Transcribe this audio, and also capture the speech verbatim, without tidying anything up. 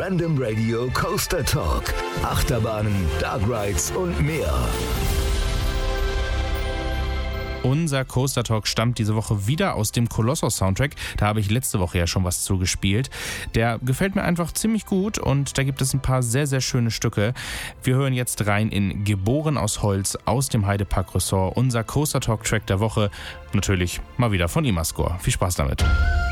Random Radio Coaster Talk. Achterbahnen, Dark Rides und mehr. Unser Coaster Talk stammt diese Woche wieder aus dem Kolossos Soundtrack. Da habe ich letzte Woche ja schon was zugespielt. Der gefällt mir einfach ziemlich gut und da gibt es ein paar sehr, sehr schöne Stücke. Wir hören jetzt rein in Geboren aus Holz aus dem Heidepark Ressort. Unser Coaster Talk Track der Woche. Natürlich mal wieder von Imascore. Viel Spaß damit.